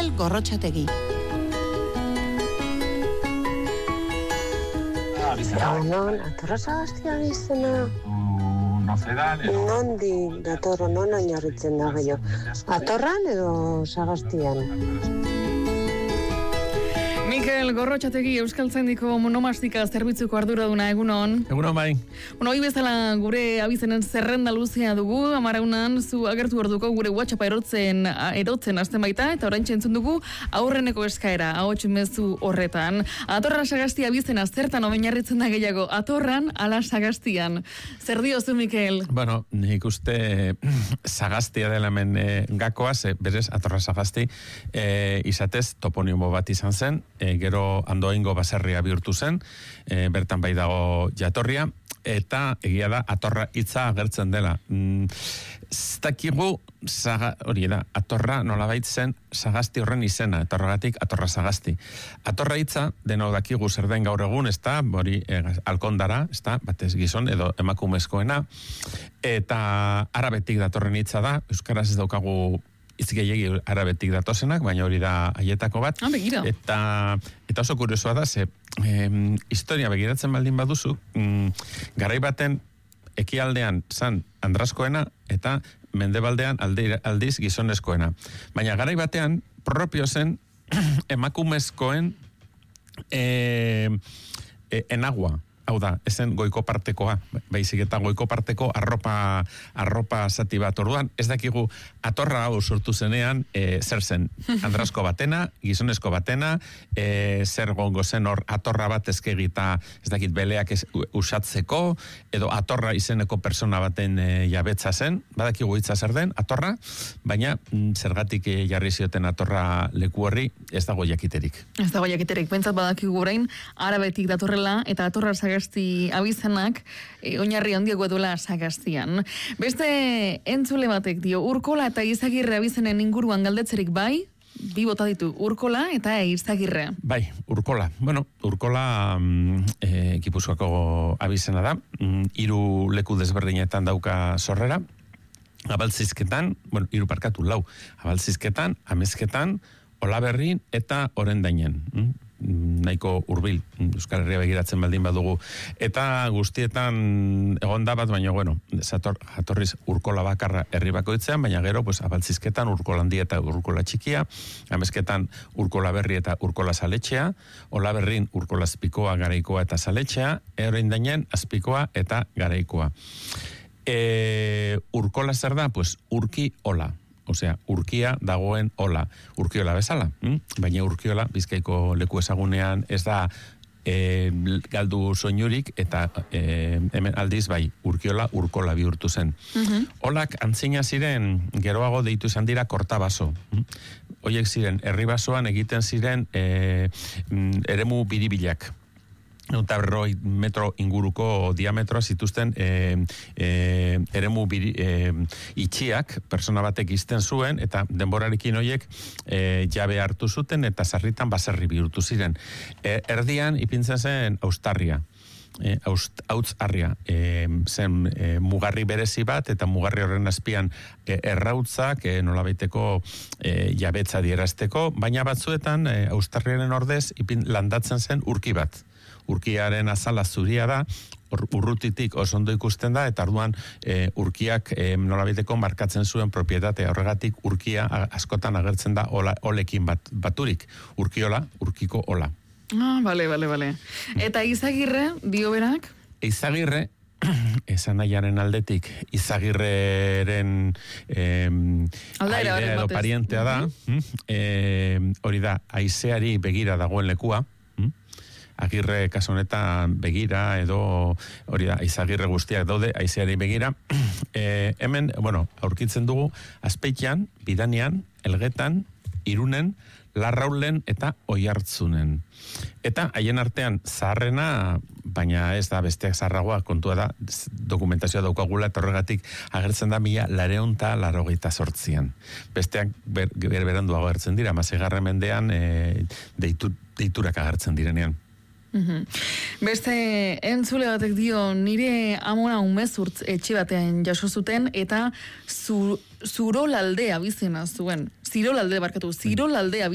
Mikel Gorrotxategi. Non, atorra Sagastia izena? Nondik datorro, non oinarritzen da gehiago? Atorran edo Sagastian? Mikel Gorrotxategi Euskaltzaindiko monomastika zerbitzuko arduraduna, egunon. Egunon bai. Hoi bezala gure abizenen zerrenda luzea dugu, amaraunan zu agertu orduko gure WhatsAppa erotzen hasten baita, eta orain entzun dugu aurreneko eskaera, ahots mezu horretan. Atorra Sagastia abizena zertan oinarritzen da gehiago, atorran ala Sagastian. Zer diozu, Mikel? Bueno, nik uste Sagastia dela hemen gakoa, berez atorra Sagasti izatez toponimo bat izan zen, gero Andoaingo baserria bihurtu zen, bertan bai dago jatorria, eta egia da atorra hitza agertzen dela. Ztakigu, hori da, atorra nolabait zen Sagasti horren izena, eta horregatik atorra Sagasti. Atorra hitza, denok dakigu zer den gaur egun, ez da, hori alkondara, ez da, batez gizon edo emakumezkoena, eta arabetik datorren hitza da, euskaraz ez daukagu hitz gehiegi arabetik datozenak, baina hori da haietako bat. Eta oso kuriosoa da, ze historia begiratzen baldin baduzu, garai baten ekialdean zan andraskoena eta mendebaldean aldiz gizonezkoena. Baina garai batean propio zen emakumezkoen enagua. Hau da, ezen goiko partekoa, baizik eta goiko parteko arropa zati bat. Orduan, ez dakigu atorra hau sortu zenean, zer zen, andrasko batena, gizonezko batena, zer gongo zen hor atorra bat ezkegita, ez dakit beleak usatzeko, edo atorra izeneko persona baten jabetza zen, badakigu hitza zer den, atorra, baina zergatik jarri zioten atorra leku horri, ez dago jakiterik. Ez dago jakiterik, pentsat badakigu orain, arabetik datorrela, eta atorra Sagasti abizenak oinarri handiago duela Sagastian. Beste entzule batek dio, Urkola eta Izagirre abizenen inguruan galdetzerik bai? Bi bota ditu, Urkola eta Izagirre. Bai, Urkola. Bueno, Urkola Gipuzkoako abizena da. 3 leku desberdinetan dauka sorrera. Abaltzizketan, bueno, 4 Abaltzizketan, Amezketan, Olaberrin eta Orendainen. Nahiko hurbil, Euskal Herria begiratzen baldin badugu. Eta guztietan egonda bat, baina, bueno, jatorriz Urkola bakarra herri bakoitzean, baina gero, pues, Abaltzizketan Urkola handia eta Urkola txikia, Amezketan Urkola berri eta Urkola saletxea, Olaberrin Urkola azpikoa, garaikoa eta saletxea, Orendainen azpikoa eta garaikoa. Urkola zer da? Pues, urki ola. Osea, urkia dagoen ola. Urkiola bezala. Baina urkiola, Bizkaiko leku ezagunean, ez da galdu soinurik, eta hemen aldiz bai, urkiola, urkola bihurtu zen. Olak antzina ziren, geroago deitu izan dira kortabaso. Hoiek ziren, herri basoan egiten ziren eremu biribilak. 150 metro inguruko diametroa zituzten eremu itxiak persona batek izten zuen, eta denborarekin hoiek jabe hartu zuten eta sarritan baserri bihurtu ziren. Erdian ipintzen zen Austarria. Hautzarria zen mugarri berezi bat, eta mugarri horren azpian errautzak nolabaiteko jabetza dierazteko, baina batzuetan Austarriaren ordez landatzen zen urki bat. Urkiaren azala zuria da, urrutitik oso ondo ikusten da, eta orduan urkiak nolabaiteko markatzen zuen propietatea. Horregatik urkia askotan agertzen da olekin baturik. Urkiola, urkiko ola. Bale. Eta Izagirre, dio berak? Izagirre, esan nahiaren aldetik, Izagirreren aire edo parientea da, hori da, haizeari begira dagoen lekua, Agirre kasu honetan begira, edo hori da, Izagirre guztiak daude, haizeari begira. Hemen, bueno, aurkitzen dugu, Azpeitian, Bidanian, Elgetan, Irunen, Larraulen eta Oiartzunen. Eta haien artean zaharrena, baina ez da besteak zaharragoa, kontua da, dokumentazioa daukagula, eta horregatik agertzen da 1988an. Besteak berberandu agertzen dira, 16. mendean deiturak agertzen direnean. Beste entzule batek dio, nire amona umezurtz etxe batean jaso zuten, eta Zirolaldea bizena zuen. Zirolaldea